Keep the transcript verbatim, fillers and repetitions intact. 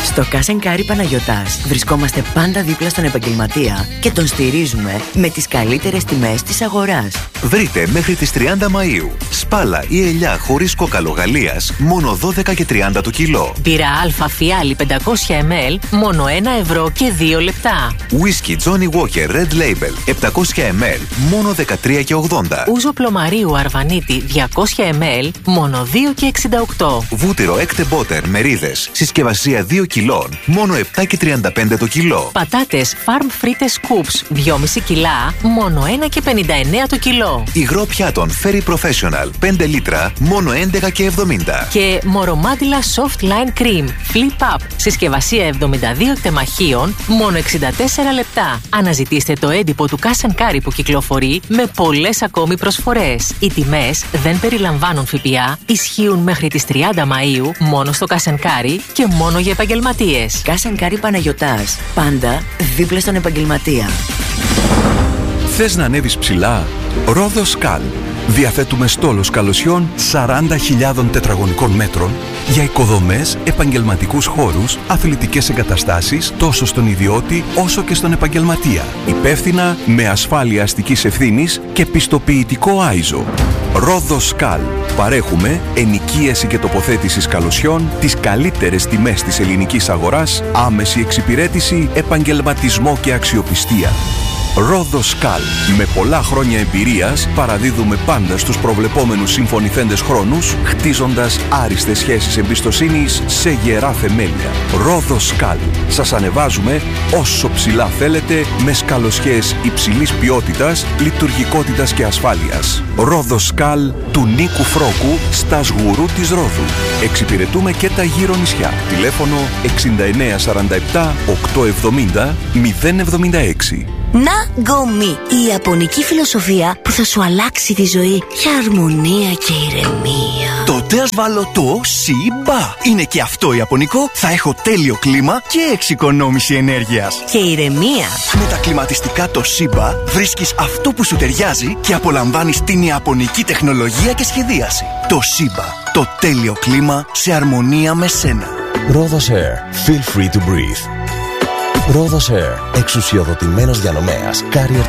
Στο Cash and Carry Παναγιωτάς βρισκόμαστε πάντα δίπλα στον επαγγελματία και τον στηρίζουμε με τις καλύτερες τιμές της αγοράς. Βρείτε μέχρι τις τριάντα Μαΐου σπάλα ή ελιά χωρίς κόκαλο Γαλλίας μόνο δώδεκα και τριάντα το κιλό. Μπύρα Αλφα Φιάλι πεντακόσια μιλιλίτρα μόνο ένα ευρώ και δύο λεπτά. Whisky Johnny Walker Red Label επτακόσια μιλιλίτρα μόνο δεκατρία και ογδόντα. Ούζο Πλωμαρίου Αρβανίτη διακόσια μιλιλίτρα μόνο δύο και εξήντα οκτώ. Βούτυρο Έκτε Butter μερίδες συσκευασία δύο κιλών μόνο επτά και τριάντα πέντε το κιλό. Πατάτες Farm Frites Scoops δυόμισι κιλά μόνο ένα και πενήντα εννέα το κιλό. Υγρό πιάτων Ferry Professional πέντε λίτρα μόνο έντεκα και εβδομήντα. Και μορομάντιλα Soft Line Cream Flip Up συσκευασία εβδομήντα δύο εκτεμαχίων μόνο εξήντα τέσσερα λεπτά. Αναζητήστε το έντυπο του Cash and Carry που κυκλοφορεί με πολλές ακόμη προσφορές. Οι τιμές δεν περιλαμβάνουν ΦΠΑ, ισχύουν μέχρι τις τριάντα Μαΐου μόνο στο Cash and Carry και μόνο για επαγγελματίες. Cash and Carry Παναγιωτάς. Πάντα δίπλα στον επαγγελματία. Θες να ανέβεις ψηλά? Ρόδος Καλ. Διαθέτουμε στόλος καλωσιών σαράντα χιλιάδων τετραγωνικών μέτρων για οικοδομές, επαγγελματικούς χώρους, αθλητικές εγκαταστάσεις τόσο στον ιδιώτη όσο και στον επαγγελματία. Υπεύθυνα με ασφάλεια αστικής ευθύνης και πιστοποιητικό άιζο. Ρόδος Καλ. Παρέχουμε ενοικίαση και τοποθέτηση καλωσιών, τις καλύτερες τιμές της ελληνικής αγοράς, άμεση εξυπηρέτηση, επαγγελματισμό και αξιοπιστία. Ρόδος Καλ. Με πολλά χρόνια εμπειρίας παραδίδουμε πάντα στους προβλεπόμενους συμφωνηθέντες χρόνους, χτίζοντας άριστες σχέσεις εμπιστοσύνης σε γερά θεμέλια. Ρόδος Καλ. Σας ανεβάζουμε όσο ψηλά θέλετε με σκαλοσιές υψηλής ποιότητας, λειτουργικότητας και ασφάλειας. Ρόδος Καλ του Νίκου Φρόκου στα Σγουρού της Ρόδου. Εξυπηρετούμε και τα γύρω νησιά. Τηλέφωνο εξήντα εννέα σαράντα επτά οκτακόσια εβδομήντα μηδέν εβδομήντα έξι. Ναγκομι, η ιαπωνική φιλοσοφία που θα σου αλλάξει τη ζωή για αρμονία και ηρεμία. Τότε ας βάλω το Σιμπα. Είναι και αυτό ιαπωνικό, θα έχω τέλειο κλίμα και εξοικονόμηση ενέργειας. Και ηρεμία. Με τα κλιματιστικά το Σιμπα βρίσκεις αυτό που σου ταιριάζει και απολαμβάνεις την ιαπωνική τεχνολογία και σχεδίαση. Το Σιμπα, το τέλειο κλίμα σε αρμονία με σένα. Rhodos Air. Feel free to breathe. Rhodos Air. Εξουσιοδοτημένος διανομέας Carrier